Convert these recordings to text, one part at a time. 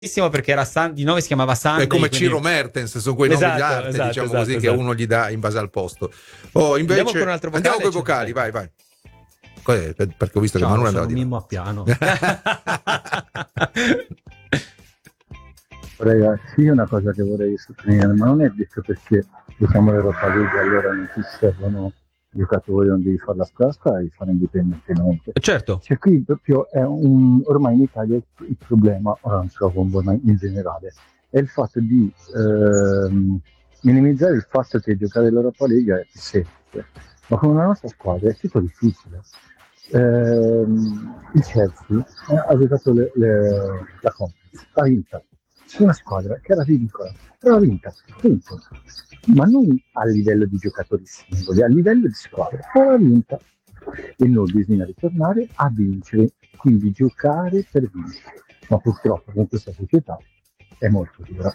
perché era di nome si chiamava Sunday. È come quindi... Ciro Mertens, sono quei nomi d'arte, diciamo così, che uno gli dà in base al posto. Invece andiamo con un altro vocale, andiamo con i vocali, vai. Perché ho visto che Manuel andava di Mimmo a piano. Ragazzi, una cosa che vorrei sottolineare, ma non è detto perché diciamo l'Europa League allora non ti servono giocatori, non devi fare la squadra, devi fare indipendentemente. Certo. Cioè qui proprio è ormai in Italia il problema, ora non so come in generale, è il fatto di minimizzare il fatto che giocare l'Europa League è semplice, ma con una nostra squadra è tutto difficile. Il Chelsea ha giocato la Conference, ha vinto. C'è una squadra che era ridicola, però ha vinto, ma non a livello di giocatori singoli, a livello di squadra, però ha vinto. E noi bisogna ritornare a vincere, quindi giocare per vincere, ma purtroppo con questa società è molto dura.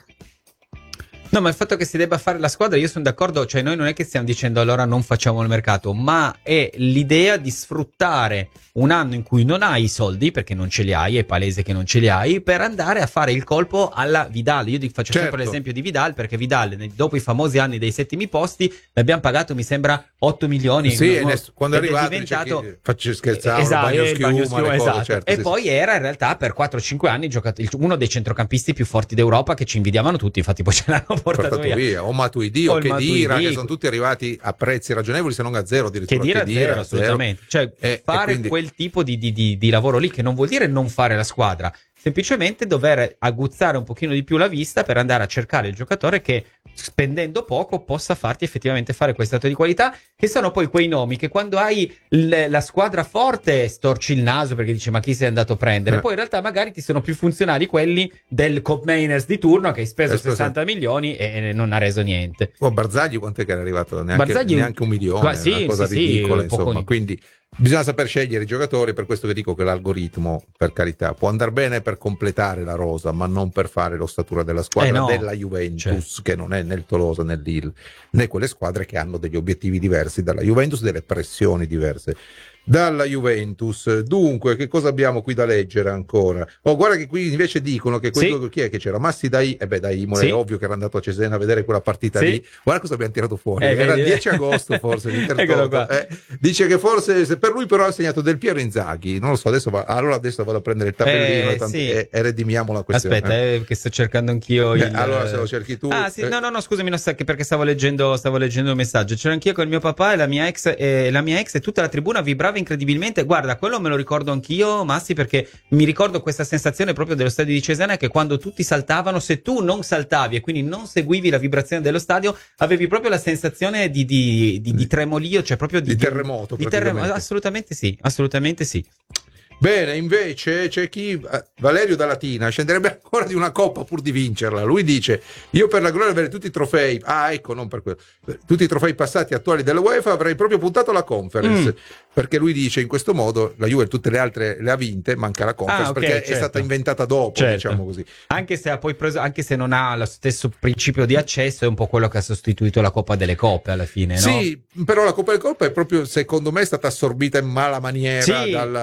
No, ma il fatto che si debba fare la squadra, io sono d'accordo, cioè noi non è che stiamo dicendo allora non facciamo il mercato, ma è l'idea di sfruttare un anno in cui non hai i soldi, perché non ce li hai, è palese che non ce li hai, per andare a fare il colpo alla Vidal. Io faccio sempre l'esempio di Vidal, perché Vidal dopo i famosi anni dei settimi posti l'abbiamo pagato, mi sembra 8 milioni. Sì, quando è arrivato diventato faccio scherzare, esatto. Certo, e poi era in realtà per 4-5 anni uno dei centrocampisti più forti d'Europa, che ci invidiavano tutti, infatti poi ce l'hanno portato via. O Matuidi o Khedira, che sono tutti arrivati a prezzi ragionevoli, se non a zero addirittura. Khedira assolutamente. Cioè fare quindi quel tipo di lavoro lì, che non vuol dire non fare la squadra, semplicemente dover aguzzare un pochino di più la vista per andare a cercare il giocatore che spendendo poco possa farti effettivamente fare quel stato di qualità, che sono poi quei nomi che quando hai la squadra forte storci il naso perché dici ma chi sei andato a prendere, poi in realtà magari ti sono più funzionali quelli del Cop Mainers di turno che hai speso 60 milioni e non ha reso niente. Barzagli quant'è che era arrivato? Neanche 1 milione, una cosa ridicola, insomma. Quindi bisogna saper scegliere i giocatori, per questo che dico che l'algoritmo, per carità, può andare bene per completare la rosa, ma non per fare l'ossatura della squadra della Juventus, che non è né il Tolosa né il Lille, né quelle squadre che hanno degli obiettivi diversi dalla Juventus, delle pressioni diverse dalla Juventus. Dunque, che cosa abbiamo qui da leggere ancora? Guarda che qui invece dicono che chi è che c'era? Massi da Imola, è ovvio che era andato a Cesena a vedere quella partita lì. Guarda cosa abbiamo tirato fuori, era il 10 agosto forse dice che forse se per lui però ha segnato Del Piero Inzaghi, non lo so, adesso vado a prendere il tabellino e redimiamo la questione. Aspetta, che sto cercando anch'io allora se lo cerchi tu. No, scusami, non so, perché stavo leggendo il messaggio. C'era anch'io con il mio papà e la mia ex e tutta la tribuna vibrava incredibilmente. Guarda, quello me lo ricordo anch'io, Massi, perché mi ricordo questa sensazione proprio dello stadio di Cesena, che quando tutti saltavano, se tu non saltavi e quindi non seguivi la vibrazione dello stadio, avevi proprio la sensazione di tremolio, cioè proprio di terremoto. Assolutamente sì. Bene, invece c'è chi, Valerio da Latina, scenderebbe ancora di una coppa pur di vincerla. Lui dice: io per la gloria di avere tutti i trofei, non per quello, tutti i trofei passati attuali della UEFA avrei proprio puntato la Conference, perché lui dice in questo modo la Juve tutte le altre le ha vinte, manca la Conference, perché è stata inventata dopo, diciamo così. Anche se ha poi preso, anche se non ha lo stesso principio di accesso, è un po' quello che ha sostituito la Coppa delle Coppe alla fine, no? Sì, però la Coppa delle Coppe è proprio, secondo me, è stata assorbita in mala maniera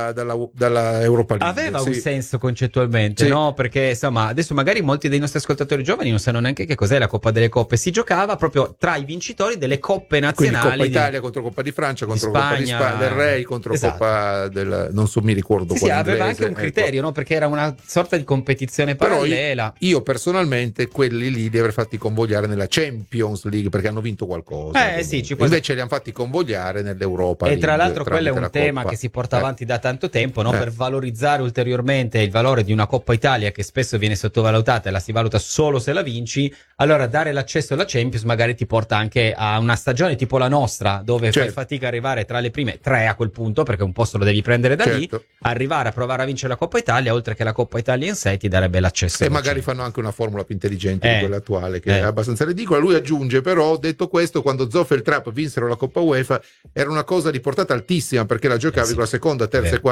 dalla Europa League. Aveva un senso concettualmente, no? Perché insomma adesso magari molti dei nostri ascoltatori giovani non sanno neanche che cos'è la Coppa delle Coppe. Si giocava proprio tra i vincitori delle coppe nazionali. Quindi Coppa Italia contro Coppa di Francia, contro Coppa di Spagna, del Re, contro Coppa del... non so, mi ricordo quale aveva anche un criterio, no? Perché era una sorta di competizione parallela. Io personalmente quelli lì li avrei fatti convogliare nella Champions League, perché hanno vinto qualcosa. Invece li hanno fatti convogliare nell'Europa League. E tra l'altro quello è un tema che si porta avanti da tanto tempo, no? Per valorizzare ulteriormente il valore di una Coppa Italia, che spesso viene sottovalutata e la si valuta solo se la vinci. Allora dare l'accesso alla Champions magari ti porta anche a una stagione tipo la nostra, dove fai fatica a arrivare tra le prime 3 a quel punto, perché un posto lo devi prendere da lì, arrivare a provare a vincere la Coppa Italia, oltre che la Coppa Italia in sé ti darebbe l'accesso. E magari fanno anche una formula più intelligente di quella attuale, che è abbastanza ridicola. Lui aggiunge però, detto questo, quando Zoff e il Trapp vinsero la Coppa UEFA era una cosa di portata altissima, perché la giocavi con la seconda, terza e quarta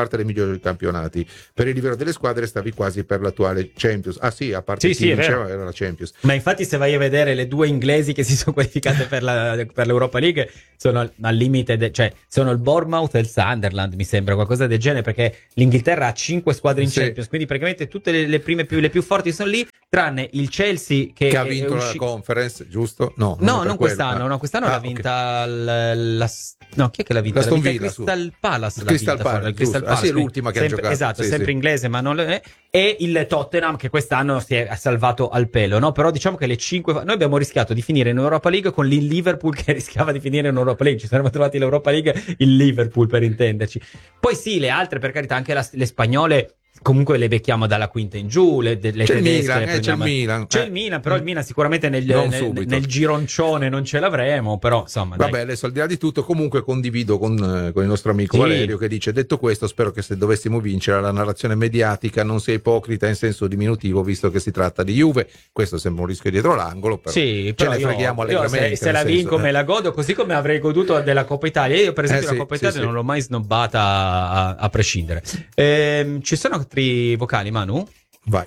campionati. Per il livello delle squadre stavi quasi per l'attuale Champions. Ah sì, a parte chi vinceva era la Champions. Ma infatti se vai a vedere le due inglesi che si sono qualificate per l'Europa League sono al limite, cioè sono il Bournemouth e il Sunderland, mi sembra, qualcosa del genere, perché l'Inghilterra ha 5 squadre in Champions, quindi praticamente tutte le prime le più forti sono lì, tranne il Chelsea che ha vinto la Conference, giusto? No, non quest'anno, no, quest'anno l'ha vinta chi è che l'ha vinta? L'Aston Villa, Crystal Palace. Crystal Palace. Sì, è l'ultima che ha giocato. Esatto, sempre inglese, ma non è. E il Tottenham che quest'anno si è salvato al pelo, no? Però diciamo che le 5 noi abbiamo rischiato di finire in Europa League con il Liverpool che rischiava di finire in Europa League. Ci saremmo trovati l'Europa League, il Liverpool per intenderci. Poi sì, le altre per carità, anche le spagnole comunque le becchiamo dalla quinta in giù, le c'è il Milan, c'è il Milan, però il Milan sicuramente nel gironcione non ce l'avremo, però insomma vabbè, adesso al di là di tutto comunque condivido con il nostro amico Valerio che dice: detto questo, spero che se dovessimo vincere la narrazione mediatica non sia ipocrita in senso diminutivo, visto che si tratta di Juve. Questo sembra un rischio dietro l'angolo, però ce ne freghiamo allegramente. Se la vinco me la godo, così come avrei goduto della Coppa Italia. Io per esempio la Coppa Italia non l'ho mai snobbata a prescindere. Ci sono altri vocali, Manu? Vai.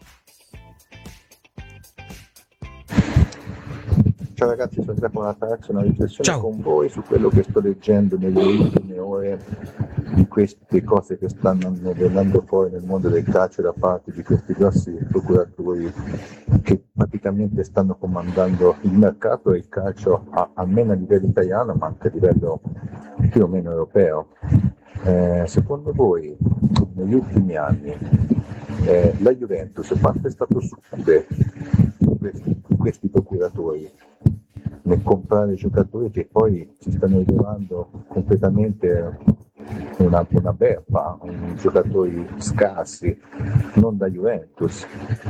Ciao ragazzi, sono Giacomo Nataccio, una riflessione con voi su quello che sto leggendo nelle ultime ore di queste cose che stanno venendo fuori nel mondo del calcio da parte di questi grossi procuratori che praticamente stanno comandando il mercato e il calcio almeno a livello italiano, ma anche a livello più o meno europeo. Secondo voi negli ultimi anni la Juventus quanto è stato succube questi procuratori nel comprare giocatori che poi si stanno ritrovando completamente una beffa, giocatori scarsi, non da Juventus?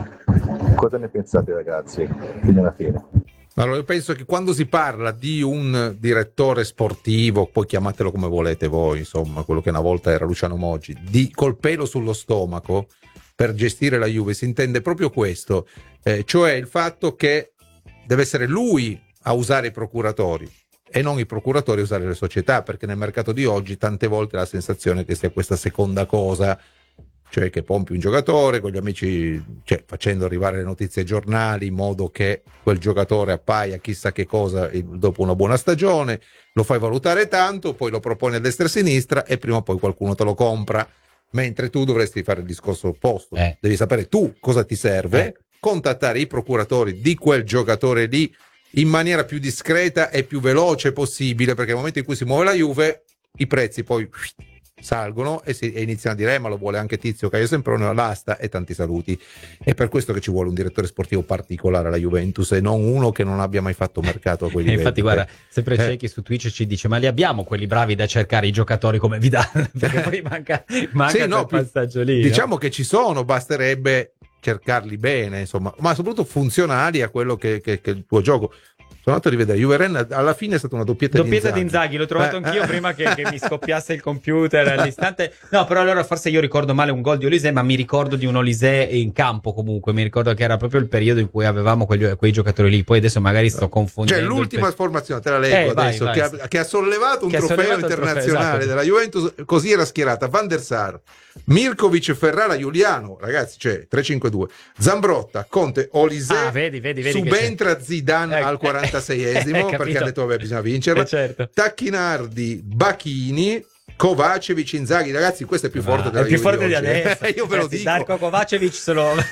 Cosa ne pensate ragazzi fino alla fine? Allora, io penso che quando si parla di un direttore sportivo, poi chiamatelo come volete voi, insomma, quello che una volta era Luciano Moggi, col pelo sullo stomaco per gestire la Juve, si intende proprio questo, cioè il fatto che deve essere lui a usare i procuratori e non i procuratori a usare le società, perché nel mercato di oggi tante volte la sensazione che sia questa seconda cosa, cioè che pompi un giocatore con gli amici, cioè facendo arrivare le notizie ai giornali in modo che quel giocatore appaia chissà che cosa dopo una buona stagione, lo fai valutare tanto, poi lo proponi a destra e a sinistra e prima o poi qualcuno te lo compra, mentre tu dovresti fare il discorso opposto, devi sapere tu cosa ti serve, contattare i procuratori di quel giocatore lì in maniera più discreta e più veloce possibile, perché nel momento in cui si muove la Juve i prezzi poi salgono e iniziano a dire ma lo vuole anche Tizio Caio Sempronio, l'asta e tanti saluti. È per questo che ci vuole un direttore sportivo particolare alla Juventus e non uno che non abbia mai fatto mercato a quei livelli. Infatti guarda, sempre Cecchi su Twitch ci dice ma li abbiamo quelli bravi da cercare i giocatori come Vidal, perché poi manca quel passaggio lì. Diciamo che ci sono, basterebbe cercarli bene, insomma, ma soprattutto funzionali a quello che è il tuo gioco. Sono andato a rivedere Juve Rennes, alla fine è stata una doppietta di Inzaghi, l'ho trovato anch'io prima che mi scoppiasse il computer all'istante. No, però allora forse io ricordo male un gol di Olise, ma mi ricordo di un Olise in campo comunque, mi ricordo che era proprio il periodo in cui avevamo quei giocatori lì, poi adesso magari sto confondendo. Cioè l'ultima formazione, te la leggo adesso, vai. Che ha sollevato un trofeo internazionale della Juventus, così era schierata Van der Sar, Mirkovic, Ferrara, Giuliano, ragazzi, cioè 3-5-2, Zambrotta, Conte, Olise, vedi subentra Zidane al 46esimo perché ha detto vabbè bisogna vincerla, certo. Tacchinardi, Bacchini, Kovacevic, Inzaghi, ragazzi, questo è più forte della Juve. È più forte di adesso. Io ve lo dico. Darko Kovacevic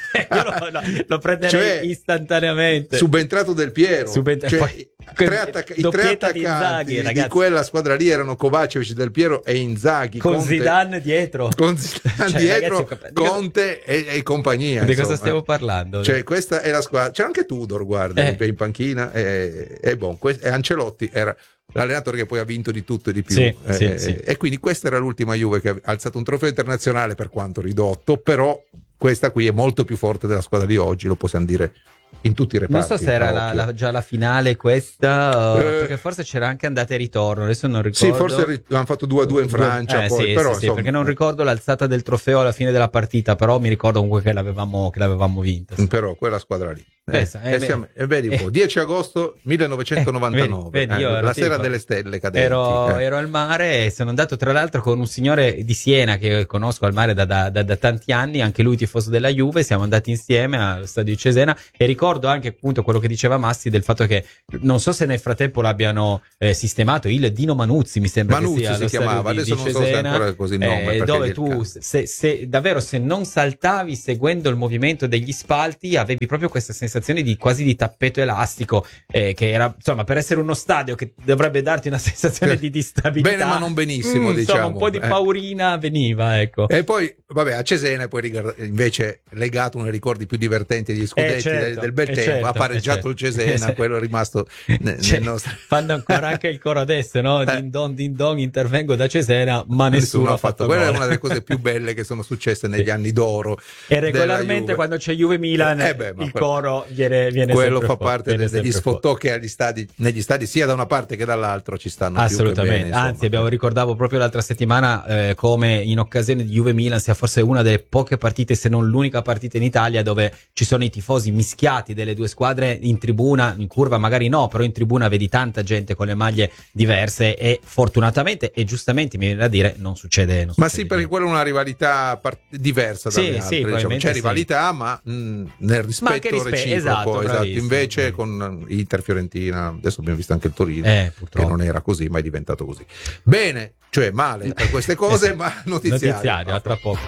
lo prenderei istantaneamente. Subentrato Del Piero. I tre attaccanti di quella squadra lì erano Kovacevic, Del Piero e Inzaghi. Con Zidane dietro. Conte e compagnia. Di cosa stiamo parlando? Cioè, questa è la squadra. C'era anche Tudor, guarda, in panchina. E Ancelotti era l'allenatore che poi ha vinto di tutto e di più, sì. E quindi questa era l'ultima Juve che ha alzato un trofeo internazionale, per quanto ridotto, però questa qui è molto più forte della squadra di oggi, lo possiamo dire in tutti i reparti. Non so se era già la finale questa, perché forse c'era anche andata e ritorno, adesso non ricordo. Sì, forse hanno fatto 2-2 in Francia, poi, però, sì, perché non ricordo l'alzata del trofeo alla fine della partita, però mi ricordo comunque che l'avevamo vinta. Però quella squadra lì. Vedi un po', 10 agosto 1999, la sera delle stelle cadenti. Ero al mare e sono andato tra l'altro con un signore di Siena che conosco al mare da tanti anni, anche lui tifoso della Juve. Siamo andati insieme allo stadio di Cesena e ricordo anche appunto quello che diceva Massi del fatto che non so se nel frattempo l'abbiano sistemato il Dino Manuzzi, mi sembra Manuzzi che sia si chiamava, adesso non so se ancora così il nome, dove tu davvero se non saltavi seguendo il movimento degli spalti avevi proprio questa sensazione di quasi di tappeto elastico, che era, insomma, per essere uno stadio che dovrebbe darti una sensazione di stabilità, bene ma non benissimo, diciamo, insomma, un po' di paurina veniva, ecco. E poi vabbè, a Cesena poi invece legato uno dei ricordi più divertenti degli scudetti del bel tempo, ha pareggiato il Cesena, quello è rimasto nel nostro... fanno ancora anche il coro adesso, no? Din don, intervengo da Cesena, ma nessuno ha fatto quella gol. è una delle cose più belle che sono successe negli anni d'oro, e regolarmente quando c'è Juve-Milan il coro viene quello fa fuori, parte degli sfottò che negli stadi sia da una parte che dall'altro ci stanno assolutamente più che bene, anzi ricordavo proprio l'altra settimana come in occasione di Juve-Milan sia forse una delle poche partite, se non l'unica partita in Italia dove ci sono i tifosi mischiati delle due squadre in tribuna, in curva magari no, però in tribuna vedi tanta gente con le maglie diverse e fortunatamente e giustamente mi viene da dire non succede sì, perché quella è una rivalità diversa dalle altre, diciamo. C'è rivalità ma nel rispetto reciproco, esatto. Invece con Inter, Fiorentina, adesso abbiamo visto anche il Torino che non era così ma è diventato così. Bene, cioè male per queste cose ma notiziario tra poco.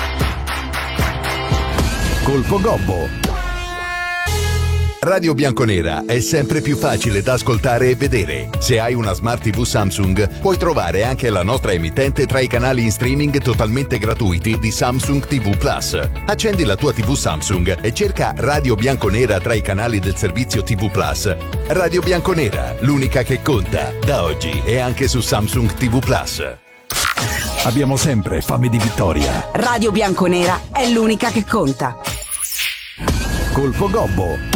Colpo Gobbo. Radio Bianconera è sempre più facile da ascoltare e vedere. Se hai una Smart TV Samsung, puoi trovare anche la nostra emittente tra i canali in streaming totalmente gratuiti di Samsung TV Plus. Accendi la tua TV Samsung e cerca Radio Bianconera tra i canali del servizio TV Plus. Radio Bianconera, l'unica che conta, da oggi e anche su Samsung TV Plus. Abbiamo sempre fame di vittoria. Radio Bianconera è l'unica che conta. Colpo Gobbo.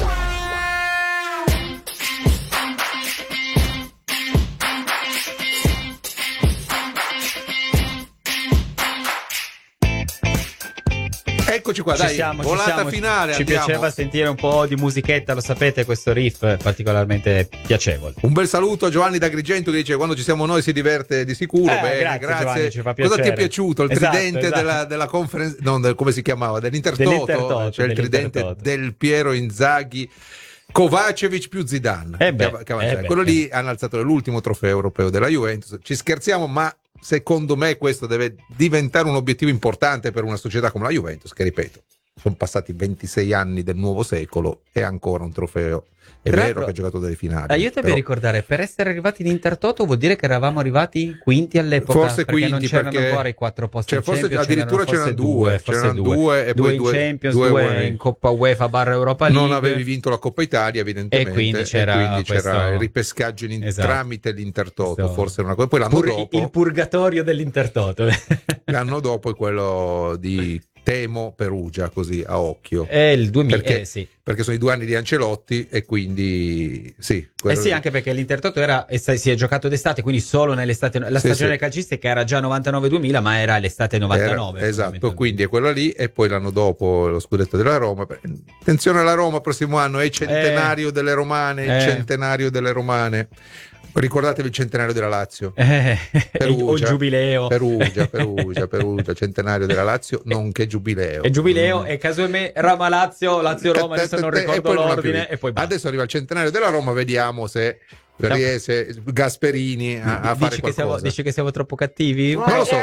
Eccoci qua, dai, volata finale. Ci piaceva sentire un po' di musichetta, lo sapete, questo riff è particolarmente piacevole. Un bel saluto a Giovanni da Agrigento che dice: quando ci siamo noi si diverte di sicuro. Bene, grazie. Giovanni, ci fa piacere. Cosa ti è piaciuto? Il tridente della conference, come si chiamava? Dell'Intertoto, cioè il tridente del Piero Inzaghi, Kovacevic più Zidane. Quello lì hanno alzato l'ultimo trofeo europeo della Juventus. Ci scherziamo, ma secondo me questo deve diventare un obiettivo importante per una società come la Juventus, che ripeto, sono passati 26 anni del nuovo secolo e ancora un trofeo. È vero che ha giocato delle finali. Aiutami a ricordare, per essere arrivati in Intertoto vuol dire che eravamo arrivati quinti all'epoca, forse perché quinti, non c'erano ancora i 4 posti in Champions, addirittura c'erano due e poi in Champions, due in Coppa UEFA / Europa League. Non avevi vinto la Coppa Italia evidentemente e quindi c'era il ripescaggio tramite l'Intertoto, forse era una cosa. Poi l'anno dopo il purgatorio dell'Intertoto. L'anno dopo è quello di Temo Perugia, così a occhio. È il 2000, perché sono i 2 anni di Ancelotti e quindi anche perché l'Intertoto si è giocato d'estate, quindi solo nell'estate, la stagione calcistica era già 99-2000 ma era l'estate 99. Esatto, quindi è quello lì. E poi l'anno dopo lo scudetto della Roma. Attenzione alla Roma, prossimo anno è il centenario delle romane, il centenario delle romane. Ricordatevi il centenario della Lazio, Perugia, o il giubileo. Perugia, centenario della Lazio, nonché giubileo. E giubileo e casualmente Roma Lazio Roma, adesso non ricordo l'ordine. E poi adesso arriva il centenario della Roma, vediamo se riesce Gasperini a fare qualcosa. Dici che siamo troppo cattivi? Non lo so.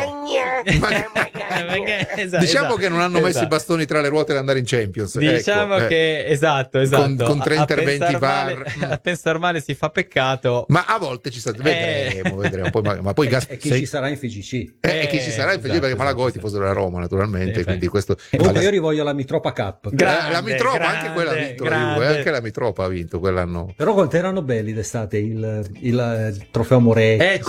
Diciamo che non hanno messo i bastoni tra le ruote ad andare in Champions. Diciamo che esatto. Con 3 interventi VAR. A pensare male si fa peccato. Ma a volte ci sta. Vedremo. Ma poi e chi ci sarà in FGC? Chi ci sarà in FGC, perché Malagoi è tifoso della Roma, naturalmente. Quindi questo. Io rivoglio la Mitropa Cup. La Mitropa, anche quella ha vinto la Juve. Anche la Mitropa ha vinto quell'anno. Però erano belli d'estate il trofeo Moretti.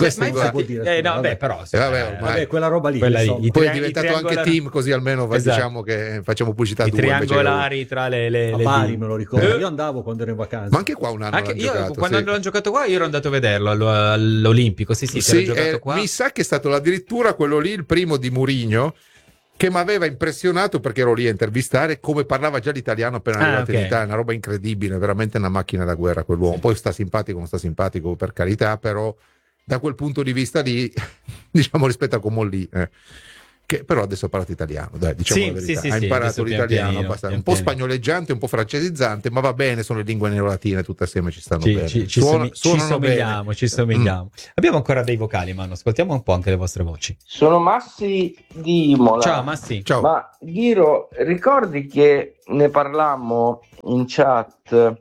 Quella roba lì. Poi è diventato anche team, così almeno diciamo che facciamo pubb'ucità i triangolari tra le Bari, me lo ricordo. Io andavo quando ero in vacanza. Ma anche qua un anno quando hanno giocato qua io ero andato a vederlo all'Olimpico. Sì, giocato qua. Mi sa che è stato addirittura quello lì il primo di Mourinho, che mi aveva impressionato perché ero lì a intervistare, come parlava già l'italiano appena arrivato in Italia, una roba incredibile, veramente una macchina da guerra quell'uomo. Poi sta simpatico, non sta simpatico, per carità, però da quel punto di vista lì, diciamo, rispetto a Comolli, che però adesso ha parlato italiano, dai, diciamo la verità. Ha imparato l'italiano abbastanza, un po' spagnoleggiante, un po' francesizzante, ma va bene, sono le lingue neolatine tutte assieme, ci stanno bene. Ci somigliamo. Abbiamo ancora dei vocali, Manu, ascoltiamo un po' anche le vostre voci. Sono Massi di Imola. Ciao Massi. Ciao. Ma Ghiro, ricordi che ne parlammo in chat,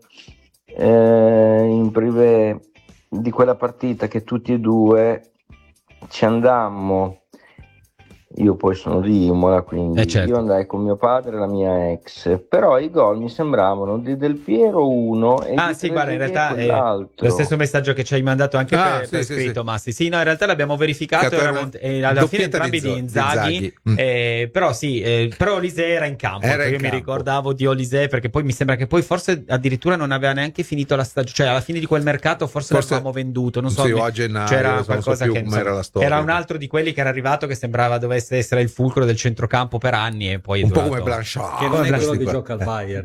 in privé, di quella partita che tutti e due ci andammo? Io poi sono di Imola, quindi certo. Io andai con mio padre e la mia ex, però i gol mi sembravano di Del Piero uno e in realtà è lo stesso messaggio che ci hai mandato anche per scritto, Massi. Sì, no, in realtà l'abbiamo verificato, alla fine entrambi di Inzaghi. Però però Olise era in campo, io mi ricordavo di Olise, perché poi mi sembra che poi forse addirittura non aveva neanche finito la stagione, cioè alla fine di quel mercato forse l'avevamo venduto, non so, a gennaio, c'era qualcosa che era la storia. Era un altro di quelli che era arrivato che sembrava dovesse essere il fulcro del centrocampo per anni e poi un po' come Blanchard, che non è quello che gioca al Bayern.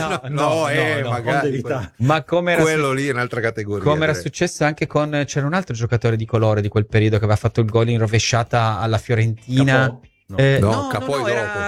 Magari ma come era quello lì è un'altra categoria, come era successo anche c'era un altro giocatore di colore di quel periodo che aveva fatto il gol in rovesciata alla Fiorentina. Era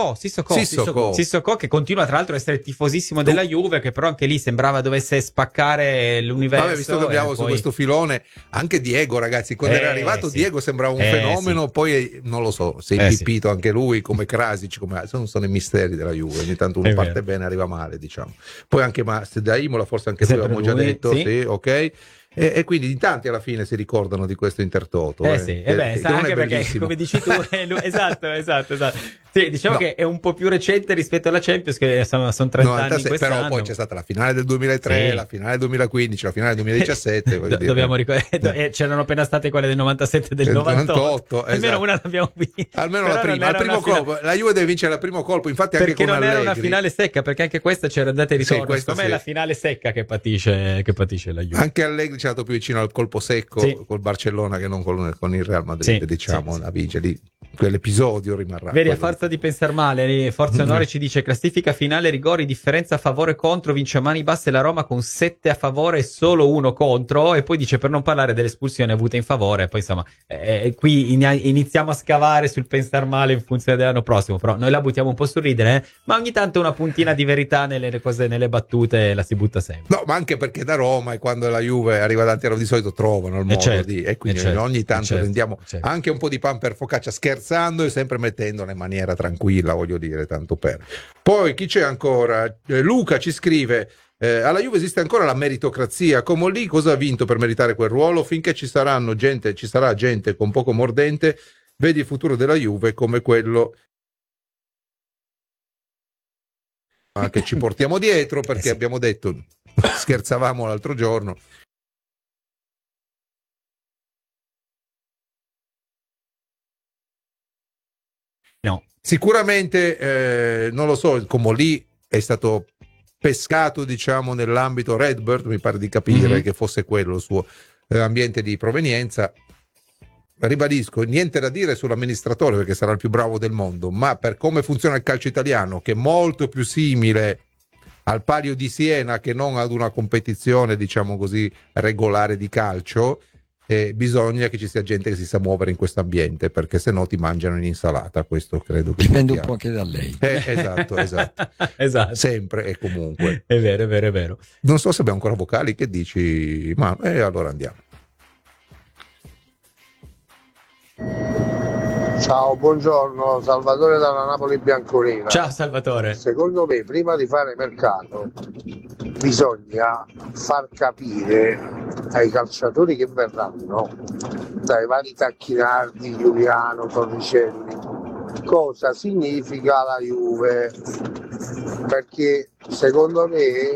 Sissoko, che continua tra l'altro a essere tifosissimo della Juve, che però anche lì sembrava dovesse spaccare l'universo. Vabbè, visto che abbiamo su questo filone anche Diego, ragazzi, quando era arrivato Diego sembrava un fenomeno, poi non lo so, si è impippito anche lui, come Krasic, sono i misteri della Juve, ogni tanto uno parte bene, arriva male, diciamo. Poi anche da Imola, forse anche lui abbiamo già detto, ok. E quindi in tanti alla fine si ricordano di questo Intertoto. Anche perché, come dici tu, esatto. Sì, diciamo che è un po' più recente rispetto alla Champions, che sono 30 anni quest'anno. Però poi c'è stata la finale del 2003, la finale del 2015, la finale del 2017. Dobbiamo ricordare, c'erano appena state quelle del 97 e del 98. Almeno una l'abbiamo vinta. Almeno la prima, al primo colpo. La Juve deve vincere al primo colpo, infatti anche con Allegri. Perché non era una finale secca, perché anche questa c'era andata e ritorno. Secondo me è la finale secca che patisce la Juve. Anche Allegri ci è andato più vicino al colpo secco col Barcellona che non con il Real Madrid, diciamo, la vince lì. Quell'episodio rimarrà. Vedi, a forza di pensare male, Forza Onore ci dice: classifica finale, rigori, differenza a favore contro, vince a mani basse la Roma con 7 a favore e solo 1 contro, e poi dice, per non parlare delle espulsioni avute in favore. Poi insomma, qui iniziamo a scavare sul pensare male in funzione dell'anno prossimo, però noi la buttiamo un po' sul ridere, ma ogni tanto una puntina di verità nelle cose, nelle battute la si butta sempre. No, ma anche perché da Roma, e quando la Juve arriva davanti a Roma di solito trovano il modo e quindi ogni tanto rendiamo anche un po' di pan per focaccia, scherzando e sempre mettendola in maniera tranquilla, voglio dire, tanto per. Poi chi c'è ancora? Luca ci scrive: alla Juve esiste ancora la meritocrazia? Comolli cosa ha vinto per meritare quel ruolo? Finché ci sarà gente con poco mordente, vedi il futuro della Juve come quello che ci portiamo dietro, perché abbiamo detto, scherzavamo l'altro giorno, sicuramente non lo so, Comolli è stato pescato, diciamo, nell'ambito Redbird, mi pare di capire che fosse quello il suo ambiente di provenienza. Ribadisco, niente da dire sull'amministratore, perché sarà il più bravo del mondo, ma per come funziona il calcio italiano, che è molto più simile al Palio di Siena che non ad una competizione, diciamo così, regolare di calcio, bisogna che ci sia gente che si sa muovere in questo ambiente, perché se no ti mangiano in insalata. Questo credo che dipende un po' anche da lei. Esatto. Sempre e comunque è vero. Non so se abbiamo ancora vocali, che dici? Ma allora andiamo. Ciao, buongiorno, Salvatore dalla Napoli Bianconera. Ciao Salvatore. Secondo me, prima di fare mercato bisogna far capire ai calciatori che verranno, dai vari Tacchinardi, Giuliano, Torricelli, cosa significa la Juve, perché secondo me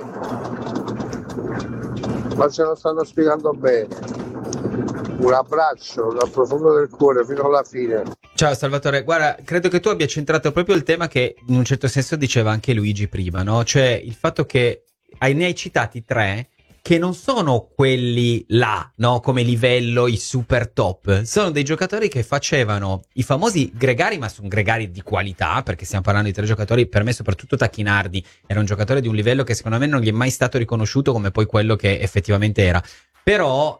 non ce lo stanno spiegando bene. Un abbraccio dal profondo del cuore fino alla fine. Ciao Salvatore, guarda, credo che tu abbia centrato proprio il tema che in un certo senso diceva anche Luigi prima, no? Cioè il fatto che ne hai citati 3 che non sono quelli là, no? Come livello, i super top. Sono dei giocatori che facevano i famosi gregari, ma sono gregari di qualità, perché stiamo parlando di 3 giocatori. Per me soprattutto Tacchinardi era un giocatore di un livello che secondo me non gli è mai stato riconosciuto come poi quello che effettivamente era. Però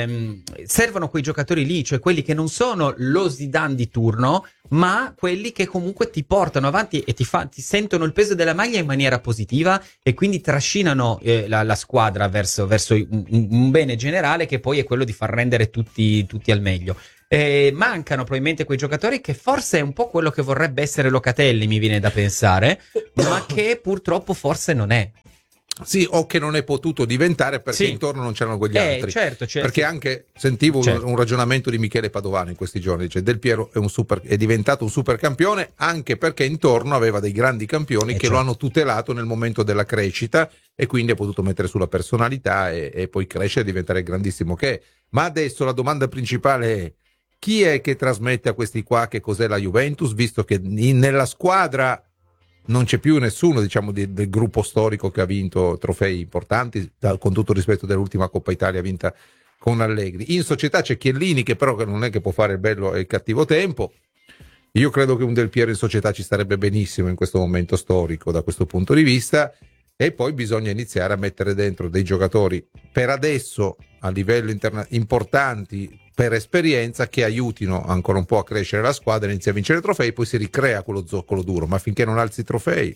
servono quei giocatori lì, cioè quelli che non sono lo Zidane di turno, ma quelli che comunque ti portano avanti e ti sentono il peso della maglia in maniera positiva e quindi trascinano la squadra verso un bene generale, che poi è quello di far rendere tutti al meglio. Mancano probabilmente quei giocatori, che forse è un po' quello che vorrebbe essere Locatelli, mi viene da pensare, ma che purtroppo forse non è. Sì, o che non è potuto diventare perché intorno non c'erano quegli altri. Certo, perché anche sentivo un ragionamento di Michele Padovano in questi giorni, dice Del Piero è diventato un super campione anche perché intorno aveva dei grandi campioni che lo hanno tutelato nel momento della crescita, e quindi ha potuto mettere sulla personalità e poi crescere e diventare il grandissimo che è. Ma adesso la domanda principale è: chi è che trasmette a questi qua che cos'è la Juventus, visto che nella squadra non c'è più nessuno, diciamo, del gruppo storico che ha vinto trofei importanti, con tutto il rispetto dell'ultima Coppa Italia vinta con Allegri. In società c'è Chiellini, che però non è che può fare il bello e il cattivo tempo. Io credo che un Del Piero in società ci starebbe benissimo in questo momento storico da questo punto di vista, e poi bisogna iniziare a mettere dentro dei giocatori per adesso a livello importanti, per esperienza, che aiutino ancora un po' a crescere la squadra, inizia a vincere trofei, poi si ricrea quello zoccolo duro, ma finché non alzi i trofei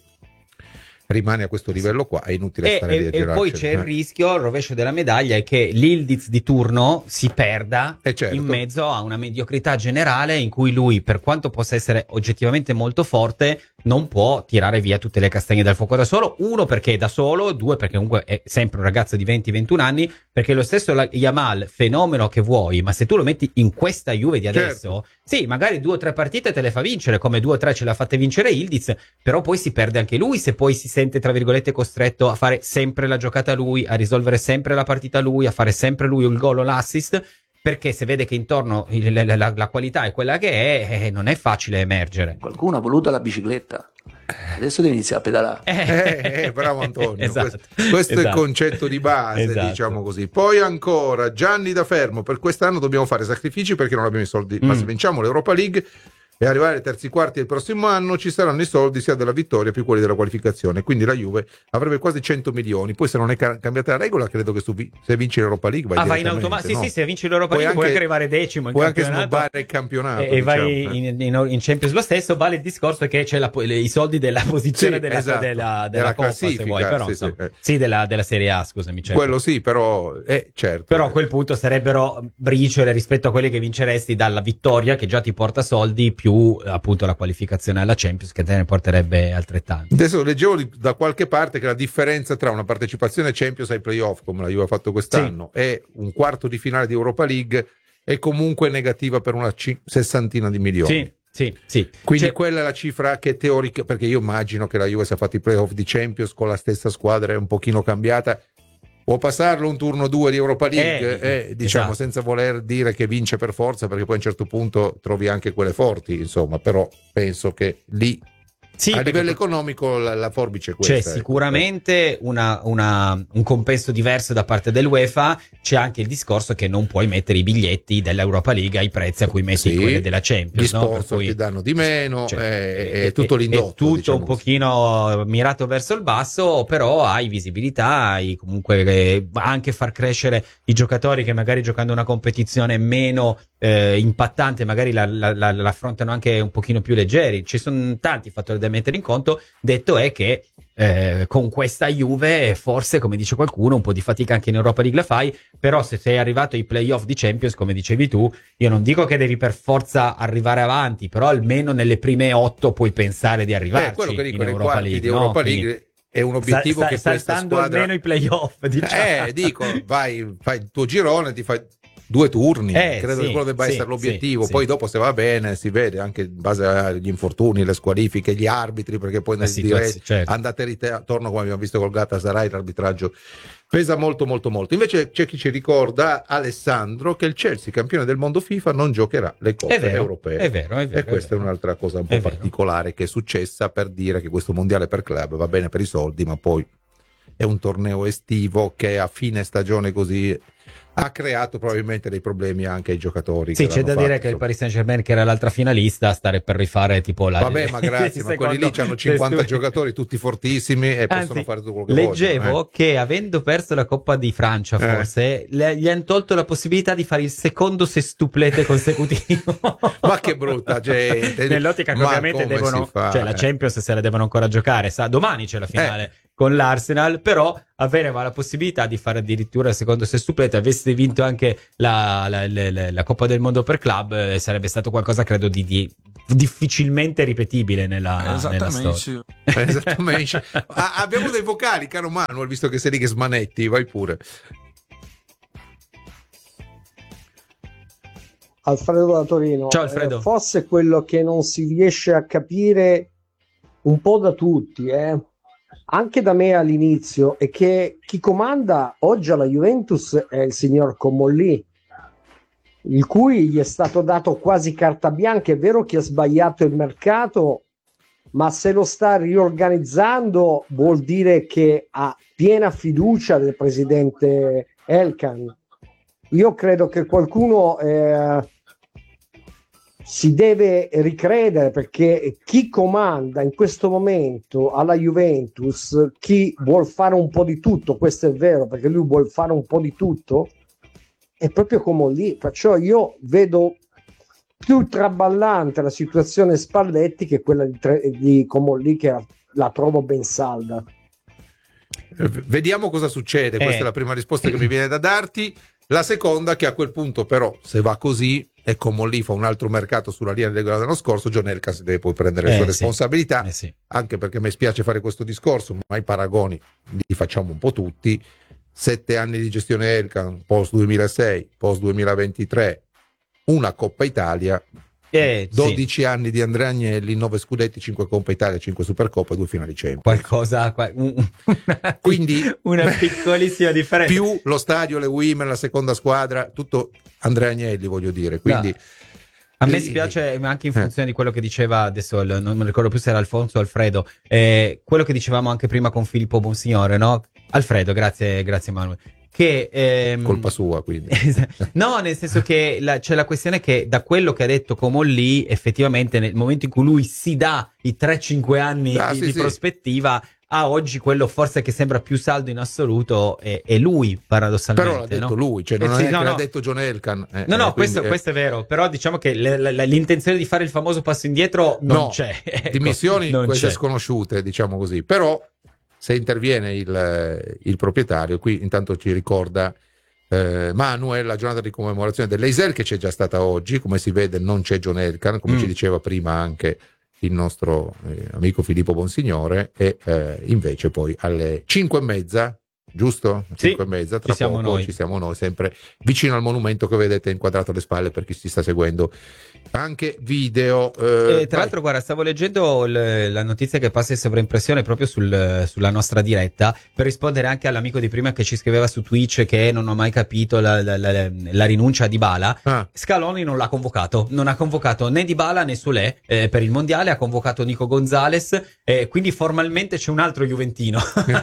rimane a questo livello qua, è inutile stare lì a girarci. E poi c'è il rischio, il rovescio della medaglia, è che l'Yıldız di turno si perda in mezzo a una mediocrità generale in cui lui, per quanto possa essere oggettivamente molto forte, non può tirare via tutte le castagne dal fuoco da solo. 1, perché è da solo; 2, perché comunque è sempre un ragazzo di 20-21 anni, perché lo stesso Yamal, fenomeno che vuoi, ma se tu lo metti in questa Juve di adesso, sì, magari 2 o 3 partite te le fa vincere, come 2 o 3 ce l'ha fatte vincere Yıldız, però poi si perde anche lui, se poi si sente tra virgolette costretto a fare sempre la giocata lui, a risolvere sempre la partita lui, a fare sempre lui il gol o l'assist, perché se vede che intorno la qualità è quella che è, non è facile emergere. Qualcuno ha voluto la bicicletta, adesso deve iniziare a pedalare. Bravo Antonio. Esatto. Questo è il concetto di base, diciamo così. Poi ancora Gianni da Fermo: per quest'anno dobbiamo fare sacrifici perché non abbiamo i soldi, ma se vinciamo l'Europa League e arrivare ai terzi quarti del prossimo anno ci saranno i soldi sia della vittoria più quelli della qualificazione, quindi la Juve avrebbe quasi 100 milioni. Poi se non è cambiata la regola, credo che se vinci l'Europa League vai in automatico, sì, se vinci l'Europa League puoi anche arrivare decimo in puoi campionato, anche snobbare il campionato e vai in Champions lo stesso. Vale il discorso che c'è i soldi della posizione della Coppa, se vuoi, però della Serie A, scusami, quello sì, però certo, però a quel punto sarebbero briciole rispetto a quelle che vinceresti dalla vittoria, che già ti porta soldi, più appunto la qualificazione alla Champions, che te ne porterebbe altrettanto. Adesso leggevo da qualche parte che la differenza tra una partecipazione Champions ai playoff, come la Juve ha fatto quest'anno, e un quarto di finale di Europa League è comunque negativa per una sessantina di milioni. Sì. Quindi quella è la cifra che teorica, perché io immagino che la Juve, se ha fatto i playoff di Champions con la stessa squadra, è un pochino cambiata, può passarlo un turno 2 di Europa League, diciamo, senza voler dire che vince per forza, perché poi a un certo punto trovi anche quelle forti, insomma, però penso che lì a livello economico la forbice è questa. C'è sicuramente un compenso diverso da parte dell'UEFA. C'è anche il discorso che non puoi mettere i biglietti dell'Europa League ai prezzi a cui metti quelli della Champions. Gli sponsor ti danno di meno, è tutto l'indotto. È tutto diciamo un pochino mirato verso il basso, però hai visibilità, hai comunque anche far crescere i giocatori che magari giocando una competizione meno impattante magari l'affrontano anche un pochino più leggeri. Ci sono tanti fattori da mettere in conto. Detto è che con questa Juve forse, come dice qualcuno, un po' di fatica anche in Europa League la fai, però se sei arrivato ai playoff di Champions, come dicevi tu, io non dico che devi per forza arrivare avanti, però almeno nelle prime 8 puoi pensare di arrivarci quello che dico, in Europa League, di Europa League è un obiettivo che questa squadra almeno i playoff, diciamo. Dico, fai il tuo girone, ti fai 2 turni, credo che quello debba essere l'obiettivo. Poi dopo, se va bene, si vede anche in base agli infortuni, le squalifiche, gli arbitri, perché poi nel andate e ritorno, come abbiamo visto col Galatasaray, l'arbitraggio pesa molto. Invece c'è chi ci ricorda, Alessandro, che il Chelsea, campione del mondo FIFA, non giocherà le coppe europee. È vero. E questa è un'altra cosa un po' particolare che è successa, per dire che questo mondiale per club va bene per i soldi, ma poi è un torneo estivo che a fine stagione così ha creato probabilmente dei problemi anche ai giocatori. Sì, c'è da dire che il Paris Saint-Germain, che era l'altra finalista, stare per rifare tipo la... Vabbè, ma grazie, ma quelli lì hanno 50 giocatori, tutti fortissimi, e possono fare tutto quello che vogliono. Leggevo che avendo perso la Coppa di Francia, forse, gli hanno tolto la possibilità di fare il secondo sextuplete consecutivo. Ma che brutta gente! Nell'ottica che ovviamente devono... Cioè la Champions se la devono ancora giocare, domani c'è la finale con l'Arsenal, però aveva la possibilità di fare addirittura il secondo sextuplete. Avesse vinto anche la Coppa del Mondo per club, sarebbe stato qualcosa, credo, di difficilmente ripetibile nella storia. Sì. Esattamente. Abbiamo dei vocali, caro Manuel, visto che sei lì che smanetti, vai pure. Alfredo da Torino. Ciao Alfredo. Forse quello che non si riesce a capire un po' da tutti, anche da me all'inizio, è che chi comanda oggi alla Juventus è il signor Comolli, il cui gli è stato dato quasi carta bianca. È vero che ha sbagliato il mercato, ma se lo sta riorganizzando vuol dire che ha piena fiducia del presidente Elkan. Io credo che qualcuno si deve ricredere, perché chi comanda in questo momento alla Juventus, chi vuol fare un po' di tutto, questo è vero, perché lui vuol fare un po' di tutto, è proprio Comolli. Perciò io vedo più traballante la situazione Spalletti che quella di Comolli, che la trovo ben salda. Vediamo cosa succede. Questa è la prima risposta che mi viene da darti. La seconda, che a quel punto però, se va così e Comolli fa un altro mercato sulla linea regolare dell'anno scorso, John Elkann si deve poi prendere le sue responsabilità, anche perché mi spiace fare questo discorso, ma i paragoni li facciamo un po' tutti. 7 anni di gestione Elkann, post 2006, post 2023, una Coppa Italia, 12 anni di Andrea Agnelli, 9 scudetti, 5 Coppa Italia, 5 Supercoppa e 2 finali Champions. Qualcosa, quindi una piccolissima differenza. Più lo stadio, le women, la seconda squadra, tutto Andrea Agnelli, voglio dire. Quindi a me spiace anche in funzione di quello che diceva, adesso non mi ricordo più se era Alfonso o Alfredo, quello che dicevamo anche prima con Filippo Bonsignore, no? Alfredo, grazie Manuel. Che colpa sua, quindi no, nel senso che c'è la questione che, da quello che ha detto Comolli, effettivamente nel momento in cui lui si dà i 3-5 anni di prospettiva, a oggi quello forse che sembra più saldo in assoluto è lui, paradossalmente. Però l'ha detto lui, cioè non è che l'ha detto John Elkann. Questo è vero, però diciamo che l'intenzione di fare il famoso passo indietro non c'è. Ecco, dimissioni queste sconosciute, diciamo così. Però se interviene il proprietario, qui intanto ci ricorda Manuel la giornata di commemorazione dell'Eisel, che c'è già stata oggi, come si vede non c'è John Elkann, come ci diceva prima anche il nostro amico Filippo Bonsignore, e invece poi alle 5:30, giusto? 5:30, tra poco ci siamo noi, sempre vicino al monumento che vedete inquadrato alle spalle per chi si sta seguendo anche video. Tra l'altro, guarda, stavo leggendo la notizia che passa in sovraimpressione proprio sulla nostra diretta, per rispondere anche all'amico di prima che ci scriveva su Twitch che non ho mai capito la rinuncia a Dybala. Scaloni non l'ha convocato, non ha convocato né Dybala né Solé per il mondiale, ha convocato Nico Gonzalez, quindi formalmente c'è un altro juventino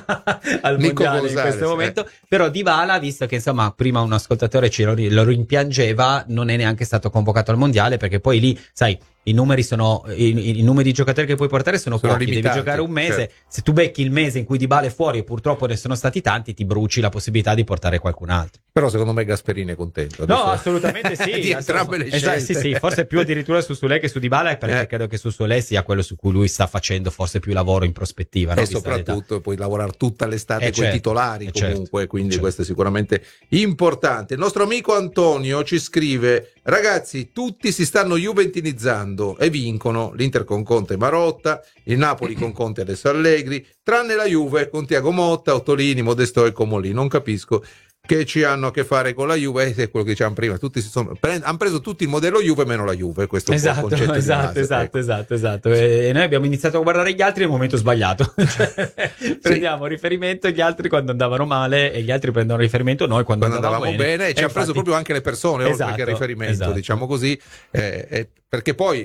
al mondiale in questo momento, però Dybala, visto che insomma prima un ascoltatore lo rimpiangeva, non è neanche stato convocato al mondiale, perché poi lì, sai, i numeri sono i numeri di giocatori che puoi portare sono pochi, limitati, devi giocare un mese, certo. Se tu becchi il mese in cui Dybala è fuori e purtroppo ne sono stati tanti, ti bruci la possibilità di portare qualcun altro. Però secondo me Gasperini è contento adesso. No, assolutamente sì. Di entrambe le scelte. Sì, forse più addirittura su Solé che su Dybala, perché credo che su Solé sia quello su cui lui sta facendo forse più lavoro in prospettiva, no? E soprattutto puoi lavorare tutta l'estate con i titolari comunque, quindi questo è sicuramente importante. Il nostro amico Antonio ci scrive: ragazzi, tutti si stanno juventinizzando e vincono. L'Inter con Conte e Marotta, il Napoli con Conte e adesso Allegri, tranne la Juve con Thiago Motta, Ottolini, Modesto e Comolli. Non capisco che ci hanno a che fare con la Juve, è quello che dicevamo prima, hanno preso tutti il modello Juve meno la Juve, questo è un concetto di base, esatto. E noi abbiamo iniziato a guardare gli altri nel momento sbagliato. Prendiamo riferimento agli altri quando andavano male e gli altri prendono riferimento noi quando andavamo bene, e ci ha preso proprio anche le persone oltre che il riferimento, diciamo così, perché poi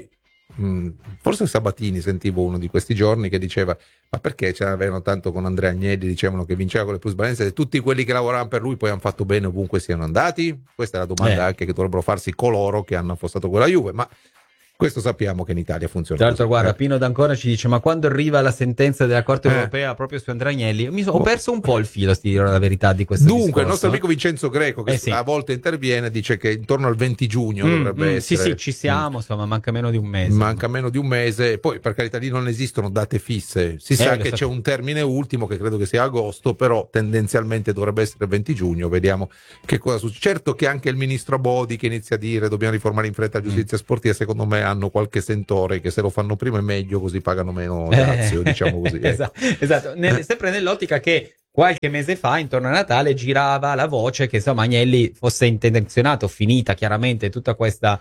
forse Sabatini, sentivo uno di questi giorni che diceva: ma perché ce l'avevano tanto con Andrea Agnelli, dicevano che vinceva con le plusvalenze, e tutti quelli che lavoravano per lui poi hanno fatto bene ovunque siano andati? Questa è la domanda anche che dovrebbero farsi coloro che hanno affossato quella Juve, ma questo sappiamo che in Italia funziona. Tra l'altro, guarda, Pino D'Ancona ci dice: ma quando arriva la sentenza della Corte Europea proprio su Andrea Agnelli, ho perso un po' il filo, ti dirò la verità, di questo Dunque, discorso. Il nostro amico Vincenzo Greco, che a volte interviene, dice che intorno al 20 giugno dovrebbe essere. Sì, ci siamo, insomma, manca meno di un mese. Manca meno di un mese, poi per carità lì non esistono date fisse, si sa che c'è un termine ultimo che credo che sia agosto, però tendenzialmente dovrebbe essere il 20 giugno, vediamo che cosa succede. Certo che anche il ministro Abodi, che inizia a dire dobbiamo riformare in fretta la giustizia sportiva, secondo me hanno qualche sentore che se lo fanno prima è meglio, così pagano meno dazio, diciamo così. Esatto. Sempre nell'ottica che qualche mese fa, intorno a Natale, girava la voce che insomma Agnelli fosse intenzionato, finita chiaramente tutta questa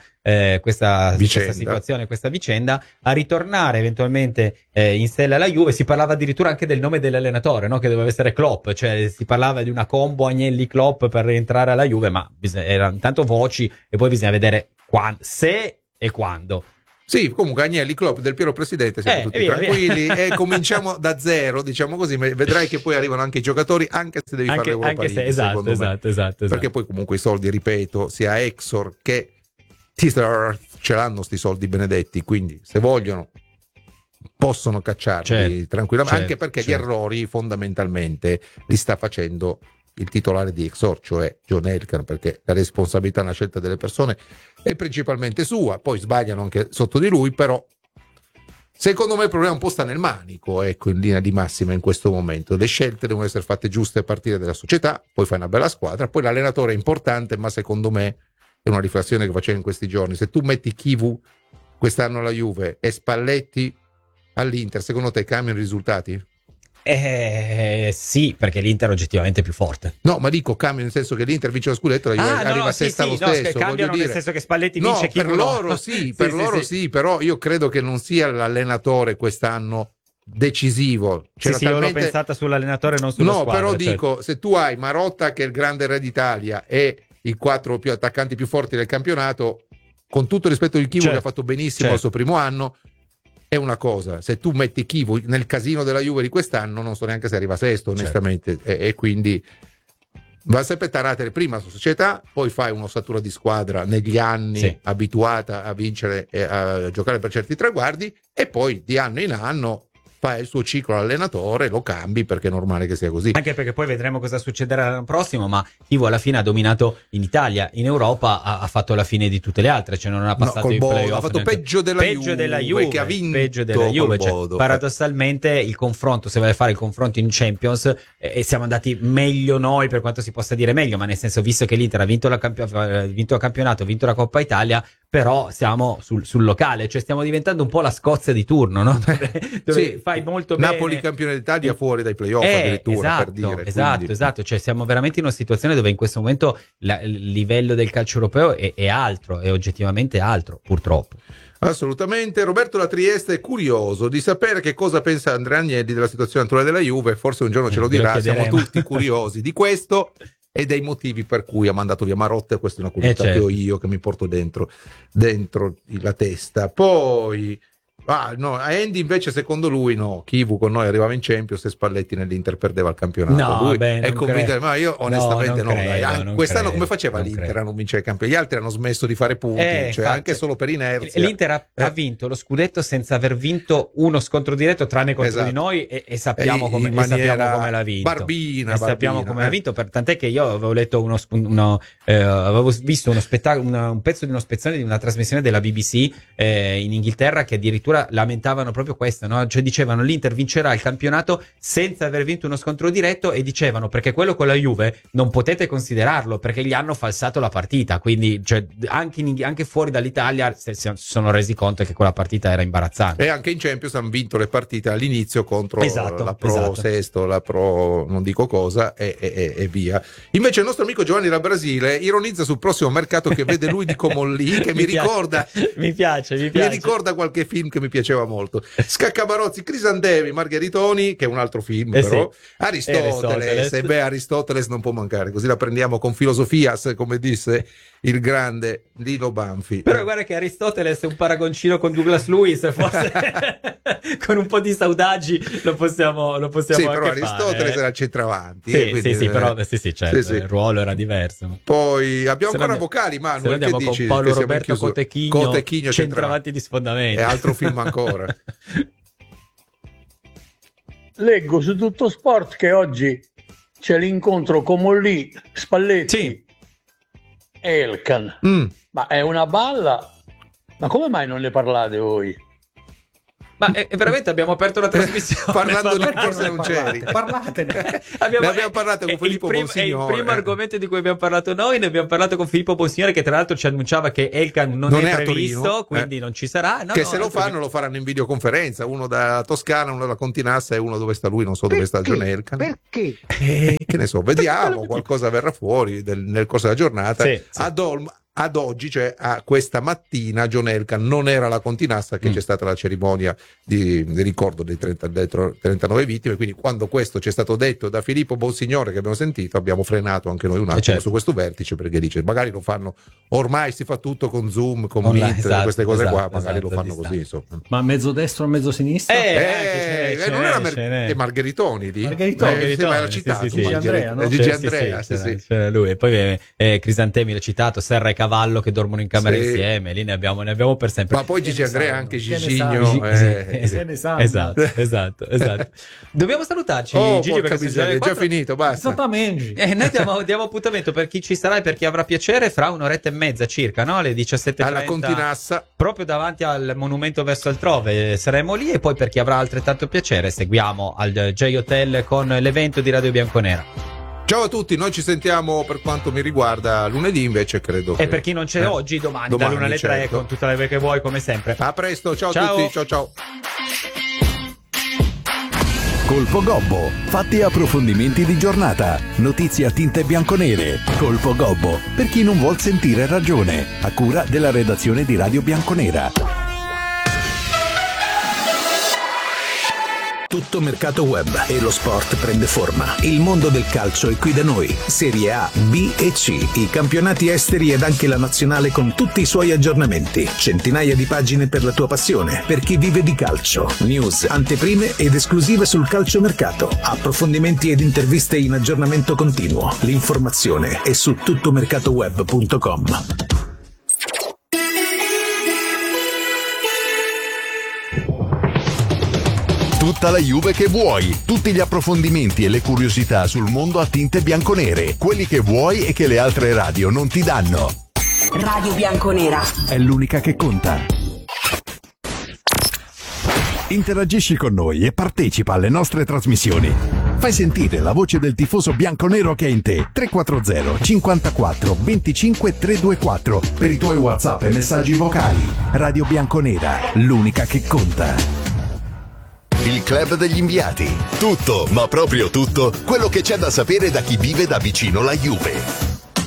situazione, questa vicenda, a ritornare eventualmente in stella alla Juve. Si parlava addirittura anche del nome dell'allenatore, no? Che doveva essere Klopp, cioè si parlava di una combo Agnelli-Klopp per rientrare alla Juve, ma erano intanto voci e poi bisogna vedere se e quando. Sì, comunque Agnelli, Klopp, Del Piero presidente, siamo tutti tranquilli e cominciamo da zero, diciamo così, ma vedrai che poi arrivano anche i giocatori, anche se devi fare l'Europa League, esatto. Perché poi comunque i soldi, ripeto, sia Exor che Teaser ce l'hanno sti soldi benedetti, quindi se vogliono possono cacciarli tranquillamente, anche perché gli errori fondamentalmente li sta facendo il titolare di Exor, cioè John Elkann, perché la responsabilità nella scelta delle persone è principalmente sua, poi sbagliano anche sotto di lui, però secondo me il problema un po' sta nel manico, ecco, in linea di massima in questo momento. Le scelte devono essere fatte giuste a partire dalla società, poi fai una bella squadra, poi l'allenatore è importante, ma secondo me è una riflessione che facevo in questi giorni: se tu metti Chivu quest'anno alla Juve e Spalletti all'Inter, secondo te cambiano i risultati? Sì, perché l'Inter è oggettivamente più forte. No, ma dico cambio nel senso che l'Inter vince lo scudetto, arriva a sesta lo stesso. Cambiano nel senso che Spalletti vince, per loro sì, però io credo che non sia l'allenatore quest'anno decisivo. Io l'ho pensata sull'allenatore, non sulla squadra. No, però dico, se tu hai Marotta che è il grande re d'Italia e i 4 più attaccanti più forti del campionato, con tutto il rispetto di Chivu che ha fatto benissimo il suo primo anno, è una cosa. Se tu metti Chivu nel casino della Juve di quest'anno, non so neanche se arriva sesto, onestamente, e quindi va sempre tarate prima su società, poi fai un'ossatura di squadra negli anni abituata a vincere e a giocare per certi traguardi, e poi di anno in anno fai il suo ciclo all'allenatore, lo cambi, perché è normale che sia così. Anche perché poi vedremo cosa succederà l'anno prossimo, ma Chivu alla fine ha dominato in Italia, in Europa ha fatto la fine di tutte le altre, cioè non ha passato i playoff, ha fatto peggio della Juve che ha vinto, peggio della Juve, cioè, paradossalmente il confronto, se vuole fare il confronto in Champions, e siamo andati meglio noi, per quanto si possa dire meglio, ma nel senso, visto che l'Inter ha vinto il campionato, ha vinto la Coppa Italia, però siamo sul locale, cioè stiamo diventando un po' la Scozia di turno, no? Dove fai molto bene. Napoli campione d'Italia fuori dai playoff addirittura, per dire. Esatto, cioè siamo veramente in una situazione dove in questo momento il livello del calcio europeo è altro, è oggettivamente altro, purtroppo. Assolutamente. Roberto da Trieste è curioso di sapere che cosa pensa Andrea Agnelli della situazione attuale della Juve, forse un giorno ce lo dirà, siamo tutti curiosi di questo e dei motivi per cui ha mandato via Marotta. Questa è una curiosità che ho io, che mi porto dentro la testa. Poi Andy invece, secondo lui Chivu con noi arrivava in Champions e Spalletti nell'Inter perdeva il campionato. Lui è convinto, ma io onestamente quest'anno come faceva l'Inter a non vincere il campionato? Gli altri hanno smesso di fare punti, cioè anche solo per inerzia. L'Inter ha vinto lo scudetto senza aver vinto uno scontro diretto, tranne contro di noi, e sappiamo come l'ha vinto. Barbina, sappiamo come l'ha vinto, tant'è che io avevo letto avevo visto un pezzo di uno spezzone di una trasmissione della BBC in Inghilterra, che addirittura lamentavano proprio questo, no? Cioè dicevano l'Inter vincerà il campionato senza aver vinto uno scontro diretto, e dicevano perché quello con la Juve non potete considerarlo perché gli hanno falsato la partita, quindi cioè, anche fuori dall'Italia si sono resi conto che quella partita era imbarazzante. E anche in Champions hanno vinto le partite all'inizio contro la Pro Sesto, la Pro non dico cosa, e via. Invece il nostro amico Giovanni da Brasile ironizza sul prossimo mercato che vede lui di Comolli, che mi ricorda piace. Mi ricorda qualche film che mi mi piaceva molto. Scaccabarozzi, Crisantemi, Margheritoni, che è un altro film però, sì. Aristoteles, e beh, Aristoteles non può mancare, così la prendiamo con filosofias, come disse il grande Lino Banfi. Però guarda che Aristoteles è un paragoncino con Douglas Lewis, forse con un po' di saudaggi lo possiamo sì, anche però Aristoteles era centravanti. Sì, quindi, sì, però certo, sì. Il ruolo era diverso. Poi abbiamo ancora vocali, Manu, se andiamo con Paolo Roberto Cotechigno, centravanti di sfondamento. È altro film ancora. Leggo su Tutto Sport che oggi c'è l'incontro Comolli, Spalletti e Elkan. Ma è una balla? Ma come mai non ne parlate voi? Ma veramente abbiamo aperto la trasmissione parlando di cose non c'eri. Parlatene. abbiamo parlato con Filippo Bonsignore. È il primo argomento di cui abbiamo parlato noi. Ne abbiamo parlato con Filippo Bonsignore, che tra l'altro ci annunciava che Elkan non è previsto, Torino, quindi non ci sarà. Se lo fanno, lo faranno in videoconferenza. Uno da Toscana, uno da Continassa e uno dove sta lui. Non so dove sta John Elkan. Perché? Che ne so, vediamo. Qualcosa verrà fuori nel corso della giornata. Sì. Ad oggi, cioè a questa mattina, John Elkan non era alla Continassa, che c'è stata la cerimonia di ricordo dei 39 vittime, quindi quando questo ci è stato detto da Filippo Bonsignore, che abbiamo sentito, abbiamo frenato anche noi un attimo su questo vertice, perché dice magari lo fanno, ormai si fa tutto con Zoom, con Meet, queste cose qua, magari lo fanno così, insomma. Ma mezzo destro o mezzo sinistra? Non era Margheritoni lì? Margheritoni, era citato Gigi Andrea, c'era lui, e poi Crisantemi l'ha citato, Serra e Cavallo che dormono in camera insieme, lì ne abbiamo per sempre. Ma poi Gigi Andrea, anche Giginho, esatto. Dobbiamo salutarci, Gigi, perché è già finito, basta. Noi diamo appuntamento per chi ci sarà e per chi avrà piacere fra un'oretta e mezza circa, no? Alle 17:30 alla Continassa, proprio davanti al monumento verso altrove saremo lì, e poi per chi avrà altrettanto piacere seguiamo al J Hotel con l'evento di Radio Bianconera. Ciao a tutti, noi ci sentiamo per quanto mi riguarda lunedì, invece credo che... E per chi non c'è oggi, domani dall'1 alle 3 con tutte le che vuoi, come sempre. A presto, ciao a tutti, ciao. Colpo Gobbo, fatti e approfondimenti di giornata, notizie a tinte bianconere. Colpo Gobbo, per chi non vuol sentire ragione, a cura della redazione di Radio Bianconera. Tutto mercato web e lo sport prende forma. Il mondo del calcio è qui da noi. Serie A, B e C, i campionati esteri ed anche la nazionale con tutti i suoi aggiornamenti. Centinaia di pagine per la tua passione, per chi vive di calcio. News, anteprime ed esclusive sul calciomercato. Approfondimenti ed interviste in aggiornamento continuo. L'informazione è su tuttomercatoweb.com. Tutta la Juve che vuoi, tutti gli approfondimenti e le curiosità sul mondo a tinte bianconere, quelli che vuoi e che le altre radio non ti danno. Radio Bianconera è l'unica che conta. Interagisci con noi e partecipa alle nostre trasmissioni. Fai sentire la voce del tifoso bianconero che è in te. 340 54 25 324 per i tuoi WhatsApp e messaggi vocali. Radio Bianconera, l'unica che conta. Il club degli inviati. Tutto, ma proprio tutto, quello che c'è da sapere da chi vive da vicino la Juve.